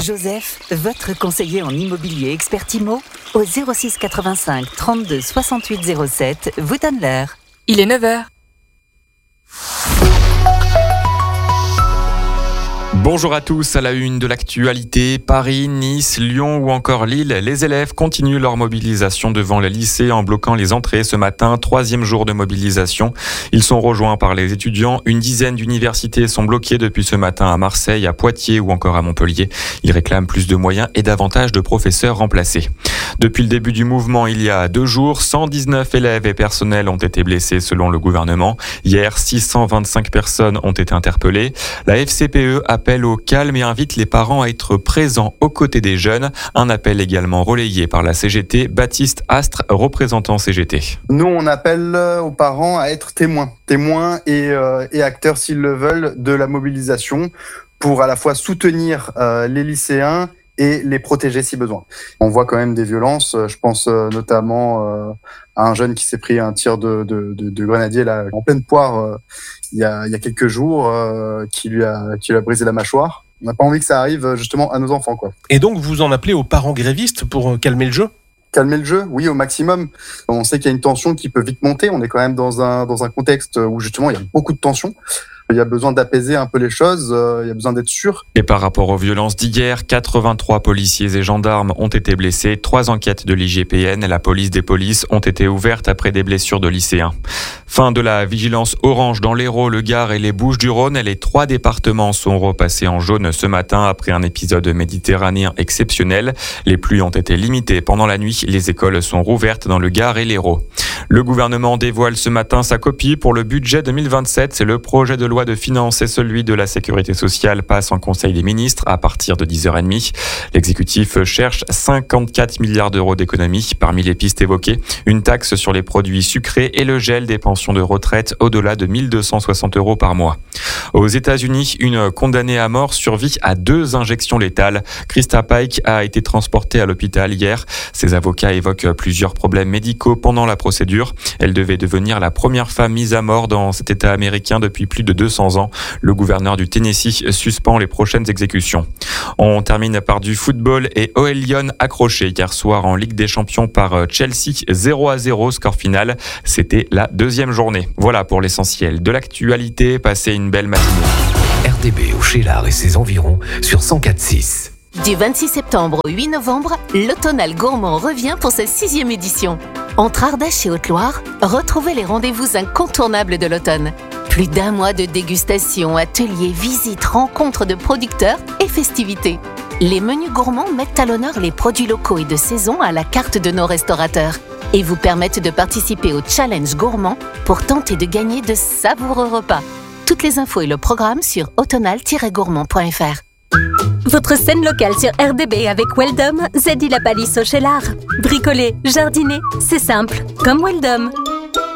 Joseph, votre conseiller en immobilier expert IMO, au 06 85 32 68 07, vous donne l'heure. Il est 9h. Bonjour à tous, à la une de l'actualité, Paris, Nice, Lyon ou encore Lille, les élèves continuent leur mobilisation devant les lycées en bloquant les entrées ce matin, 3e jour de mobilisation. Ils sont rejoints par les étudiants. Une dizaine d'universités sont bloquées depuis ce matin à Marseille, à Poitiers ou encore à Montpellier. Ils réclament plus de moyens et davantage de professeurs remplacés. Depuis le début du mouvement, il y a 2 jours, 119 élèves et personnels ont été blessés selon le gouvernement. Hier, 625 personnes ont été interpellées. La FCPE appelle au calme et invite les parents à être présents aux côtés des jeunes. Un appel également relayé par la CGT. Baptiste Astre, représentant CGT. Nous, on appelle aux parents à être témoins et acteurs, s'ils le veulent, de la mobilisation pour à la fois soutenir les lycéens et les protéger si besoin. On voit quand même des violences. Je pense notamment à un jeune qui s'est pris un tir de grenadier là, en pleine poire il y a quelques jours, qui lui a brisé la mâchoire. On n'a pas envie que ça arrive justement à nos enfants, quoi. Et donc vous en appelez aux parents grévistes pour calmer le jeu ? Calmer le jeu, oui, au maximum. On sait qu'il y a une tension qui peut vite monter. On est quand même dans un contexte où justement il y a beaucoup de tensions. Il y a besoin d'apaiser un peu les choses, il y a besoin d'être sûr. Et par rapport aux violences d'hier, 83 policiers et gendarmes ont été blessés. 3 enquêtes de l'IGPN et la police des polices ont été ouvertes après des blessures de lycéens. Fin de la vigilance orange dans l'Hérault, le Gard et les Bouches-du-Rhône. Les 3 départements sont repassés en jaune ce matin après un épisode méditerranéen exceptionnel. Les pluies ont été limitées pendant la nuit. Les écoles sont rouvertes dans le Gard et l'Hérault. Le gouvernement dévoile ce matin sa copie pour le budget 2027. C'est le projet de loi de finances et celui de la sécurité sociale passe en Conseil des ministres à partir de 10h30. L'exécutif cherche 54 milliards d'euros d'économies. Parmi les pistes évoquées, une taxe sur les produits sucrés et le gel des pensions de retraite au-delà de 1 260 euros par mois. Aux États-Unis, une condamnée à mort survit à 2 injections létales. Krista Pike a été transportée à l'hôpital hier. Ses avocats évoquent plusieurs problèmes médicaux pendant la procédure. Elle devait devenir la première femme mise à mort dans cet État américain depuis plus de 200 ans. Le gouverneur du Tennessee suspend les prochaines exécutions. On termine par du football et OL Lyon accroché hier soir en Ligue des Champions par Chelsea, 0-0 score final. C'était la 2e journée. Voilà pour l'essentiel de l'actualité. Passez une belle matinée. RDB au Cheylard et ses environs sur 104.6. Du 26 septembre au 8 novembre, l'Automnal Gourmand revient pour sa 6e édition. Entre Ardèche et Haute-Loire, retrouvez les rendez-vous incontournables de l'automne. Plus d'1 mois de dégustation, ateliers, visites, rencontres de producteurs et festivités. Les menus gourmands mettent à l'honneur les produits locaux et de saison à la carte de nos restaurateurs et vous permettent de participer au challenge gourmand pour tenter de gagner de savoureux repas. Toutes les infos et le programme sur automnal-gourmand.fr. Votre scène locale sur RDB avec Weldom, Zeddy la Palisse au Cheylard. Bricoler, jardiner, c'est simple, comme Weldom.